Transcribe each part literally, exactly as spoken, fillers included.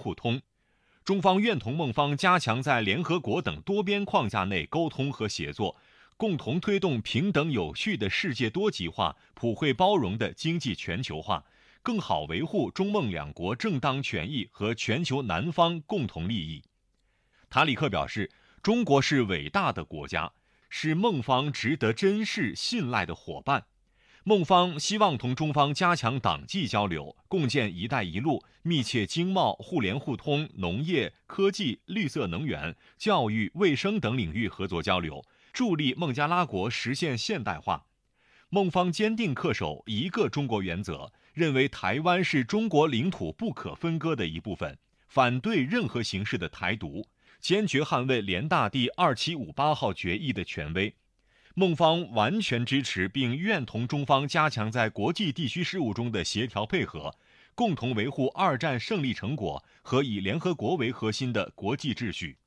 互通。中方愿同孟方加强在联合国等多边框架内沟通和协作，共同推动平等有序的世界多极化、普惠包容的经济全球化，更好维护中孟两国正当权益和全球南方共同利益。塔里克表示，中国是伟大的国家，是孟方值得珍视信赖的伙伴。孟方希望同中方加强党际交流，共建“一带一路”，密切经贸、互联互通、农业、科技、绿色能源、教育、卫生等领域合作交流，助力孟加拉国实现现代化。孟方坚定恪守一个中国原则，认为台湾是中国领土不可分割的一部分，反对任何形式的台独，坚决捍卫联大第二七五八号决议的权威。孟方完全支持并愿同中方加强在国际地区事务中的协调配合，共同维护二战胜利成果和以联合国为核心的国际秩序。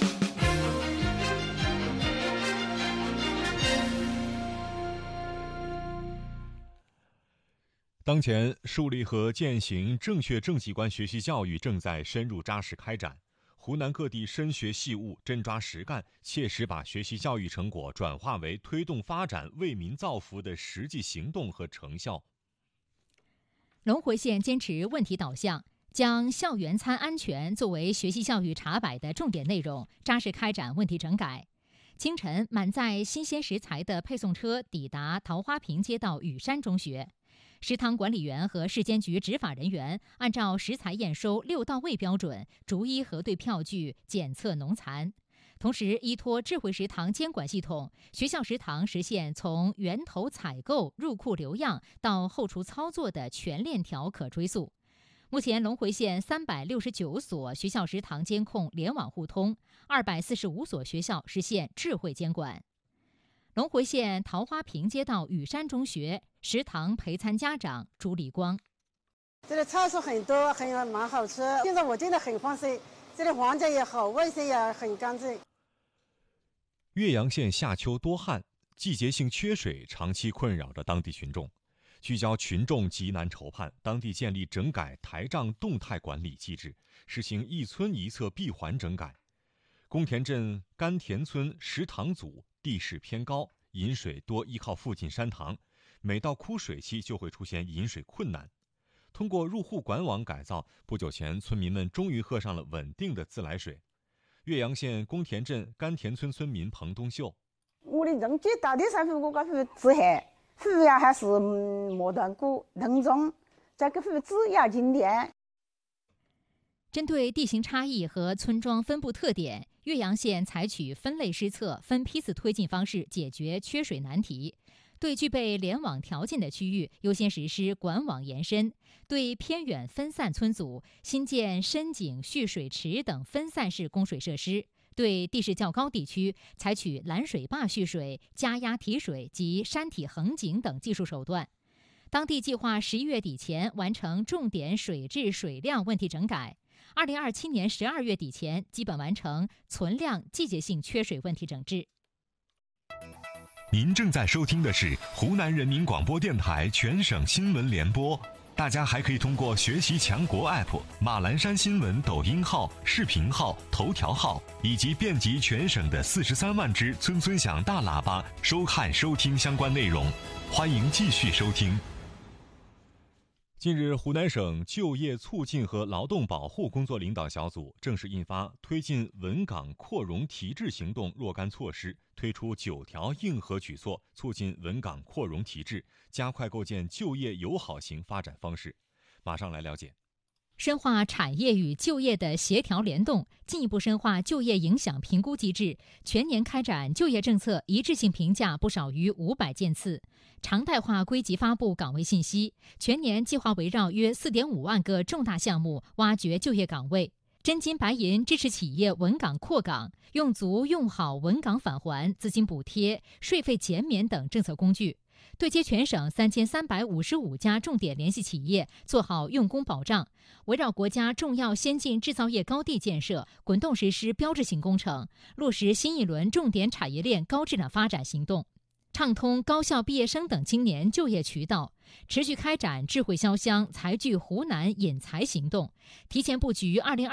当前，树立和践行正确政绩观学习教育正在深入扎实开展。湖南各地深学细悟、真抓实干，切实把学习教育成果转化为推动发展、为民造福的实际行动和成效。 龙回县坚持问题导向，将校园餐安全作为学习教育查摆的重点内容，扎实开展问题整改。清晨，满载新鲜食材的配送车抵达桃花坪街道雨山中学。食堂管理员和市监局执法人员按照食材验收六到位标准，逐一核对票据，检测农残。同时，依托智慧食堂监管系统，学校食堂实现从源头采购、入库留样到后厨操作的全链条可追溯。目前，龙回县三百六十九所学校食堂监控联网互通，二百四十五所学校实现智慧监管。龙回县桃花坪街道雨山中学食堂陪餐家长朱立光： 这里菜蔬很多，很蛮好吃。现在我真的很放心，这里环境也好，卫生也很干净。 岳阳县夏秋多旱，季节性缺水长期困扰着当地群众。聚焦群众急难愁盼，当地建立整改台账动态管理机制，实行一村一厕闭环整改。宫田镇甘田村食堂组地势偏高，饮水多依靠附近山塘，每到枯水期就会出现饮水困难。通过入户管网改造，不久前村民们终于喝上了稳定的自来水。岳阳县宫田镇甘田村村民彭东秀： 我的人最大的产品，我讲是治海，主要还是磨断骨、能中，这个是治牙经典。 针对地形差异和村庄分布特点，岳阳县采取分类施测、分批次推进方式解决缺水难题。对具备联网条件的区域，优先实施管网延伸；对偏远分散村组，新建深井蓄水池等分散式供水设施；对地势较高地区，采取拦水坝蓄水、加压提水及山体横井等技术手段。当地计划十一月底前完成重点水质水量问题整改。二零二七年十二月底前，基本完成存量季节性缺水问题整治。 您正在收听的是湖南人民广播电台全省新闻联播。大家还可以通过学习强国 A P P、马栏山新闻抖音号、视频号、头条号以及遍及全省的四十三万只村村响大喇叭收看收听相关内容。欢迎继续收听。 近日，湖南省就业促进和劳动保护工作领导小组正式印发推进稳岗扩容提质行动若干措施，推出九条硬核举措，促进稳岗扩容提质，加快构建就业友好型发展方式。马上来了解。 深化产业与就业的协调联动，进一步深化就业影响评估机制，全年开展就业政策一致性评价不少于五百件次，常态化归集发布岗位信息，全年计划围绕约 四点五万个重大项目挖掘就业岗位，真金白银支持企业稳岗扩岗，用足用好稳岗返还、资金补贴、税费减免等政策工具，对接全省三千三百五十五家重点联系企业，做好用工保障，围绕国家重要先进制造业高地建设，滚动实施标志性工程，落实新一轮重点产业链高质量发展行动，畅通高校毕业生等青年就业渠道，持续开展智慧潇湘、财聚湖南引才行动，提前布局二零二